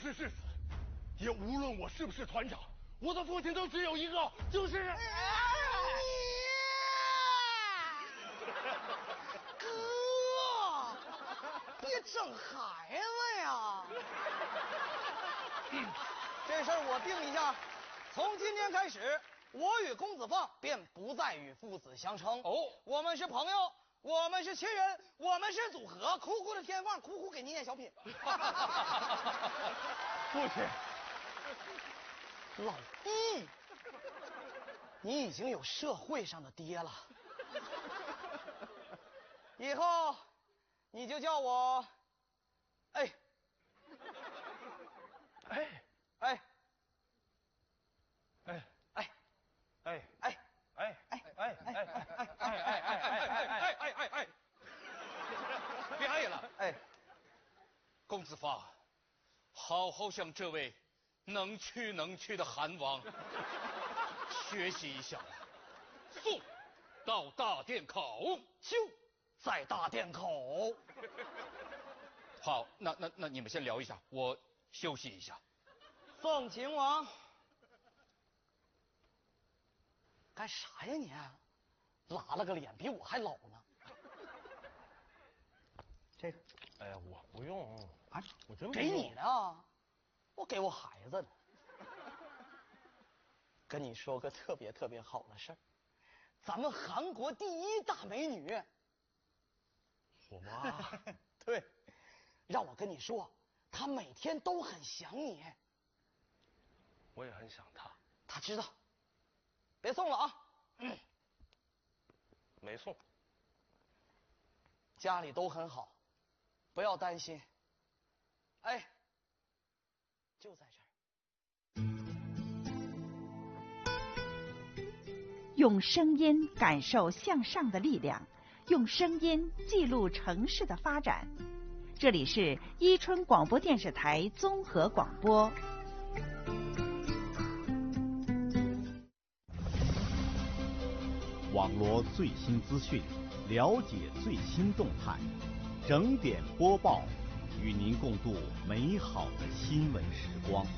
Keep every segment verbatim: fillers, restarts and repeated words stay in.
是是死，也无论我是不是团长，我的父亲都只有一个，就是。 哥，别整孩子呀！这事儿我定一下，从今天开始，我与公子放便不再与父子相称。哦，我们是朋友，我们是亲人，我们是组合。哭哭的天放，哭哭给你念小品。 父亲， 老弟，你已经有社会上的爹了，以后你就叫我，哎， 哎哎， 哎哎， 哎哎。 哎哎哎哎哎哎哎哎哎哎哎哎！别哎了， 哎， 公子放，好好向这位能屈能屈的韩王学习一下。速到大殿口， 咻，在大殿口。 好，那那那你们先聊一下，我休息一下。 宋秦王，干啥呀你？拉了个脸，比我还老呢。这个， 哎呀，我不用啊， 我真给你的啊，我给我孩子的。跟你说个特别特别好的事儿，咱们韩国第一大美女， 我妈， 对，让我跟你说，她每天都很想你。 我也很想她。 她知道，别送了啊。嗯， 没送。 家里都很好，不要担心。哎，就在这儿。 用声音感受向上的力量，用声音记录城市的发展。这里是伊春广播电视台综合广播。 网罗最新资讯，了解最新动态，整点播报，与您共度美好的新闻时光。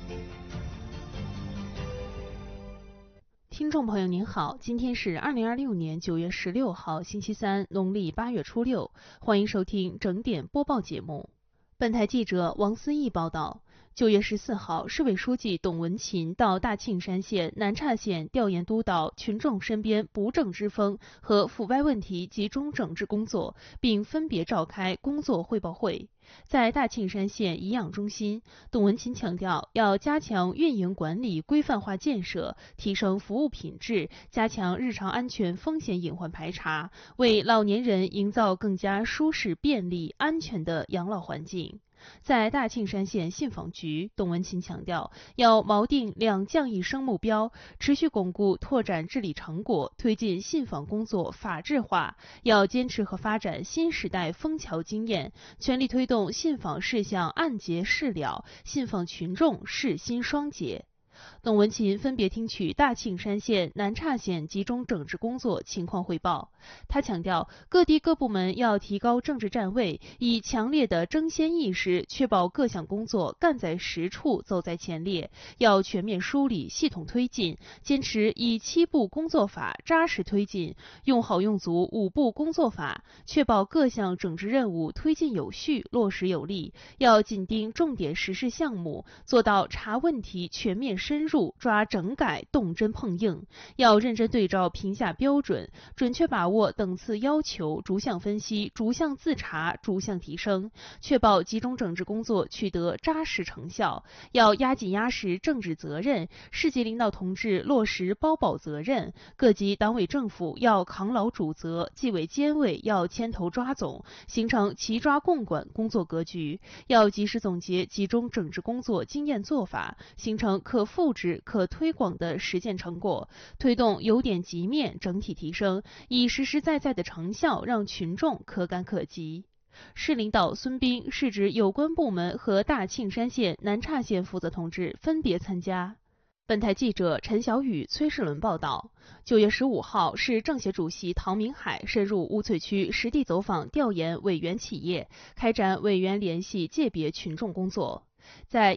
听众朋友您好，今天是二零二六年九月十六号星期三，农历八月初六，欢迎收听整点播报节目。本台记者王思义报道，九月十四号，市委书记董文勤到大庆山县南岔县调研督导群众身边不正之风和腐败问题集中整治工作，并分别召开工作汇报会。在大庆山县颐养中心，董文勤强调，要加强运营管理规范化建设，提升服务品质，加强日常安全风险隐患排查，为老年人营造更加舒适、便利、安全的养老环境。在大庆山县信访局，董文勤强调，要锚定两降一升目标，持续巩固拓展治理成果，推进信访工作法治化，要坚持和发展新时代枫桥经验，全力推动信访事项按揭事了，信访群众事心双结。董文勤分别听取大庆山县、南岔县集中整治工作情况汇报。他强调，各地各部门要提高政治站位，以强烈的争先意识，确保各项工作干在实处、走在前列。要全面梳理、系统推进，坚持以七步工作法扎实推进，用好用足五步工作法，确保各项整治任务推进有序、落实有力。要紧盯重点实施项目，做到查问题全面深入，抓整改动真碰硬。要认真对照评价标准，准确把握等次要求，逐项分析、逐项自查、逐项提升，确保集中整治工作取得扎实成效。要压紧压实政治责任，市级领导同志落实包保责任，各级党委政府要扛牢主责，纪委监委要牵头抓总，形成齐抓共管工作格局。要及时总结集中整治工作经验做法，形成可复制、可推广的实践成果，推动由点及面整体提升，以实实在在的成效让群众可感可及。市领导孙斌、市直有关部门和大庆山县、南岔县负责同志分别参加。本台记者陈小雨、崔世伦报道。九月十五号，市政协主席唐明海深入乌翠区实地走访调研委员企业，开展委员联系界别群众工作。在